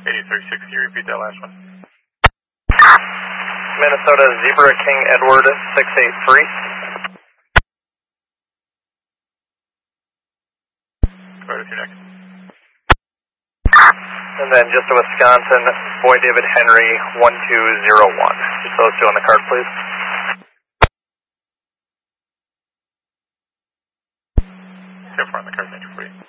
8036, can you repeat that last one? Minnesota Zebra King Edward 683. Go ahead with your next. And then just to Wisconsin, Boy David Henry 1201. Just those two on the card, please. So far on the card, thank you for you.